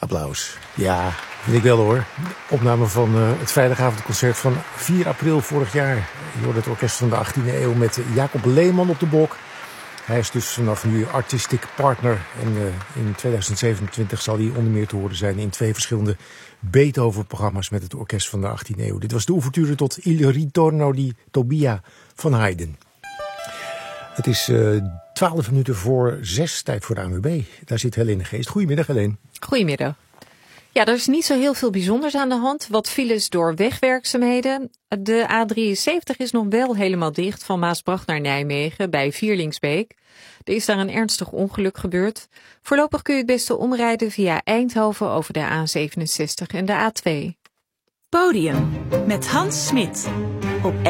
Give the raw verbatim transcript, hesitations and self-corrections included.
Applaus. Ja, vind ik wel hoor. Opname van uh, het Vrijdagavondconcert van vier april vorig jaar. Je hoorde het orkest van de achttiende eeuw met Jacob Leeman op de bok. Hij is dus vanaf nu artistic partner. En uh, in tweeduizend zevenentwintig zal hij onder meer te horen zijn in twee verschillende Beethoven-programma's met het orkest van de achttiende eeuw. Dit was de ouverture tot Il Ritorno di Tobia van Haydn. Het is uh, twaalf minuten voor zes, tijd voor de A N W B. Daar zit Helene Geest. Goedemiddag, Helene. Goedemiddag. Ja, er is niet zo heel veel bijzonders aan de hand. Wat files door wegwerkzaamheden. De A drieënzeventig is nog wel helemaal dicht van Maasbracht naar Nijmegen bij Vierlingsbeek. Er is daar een ernstig ongeluk gebeurd. Voorlopig kun je het beste omrijden via Eindhoven over de A zevenenzestig en de A twee. Podium met Hans Smit op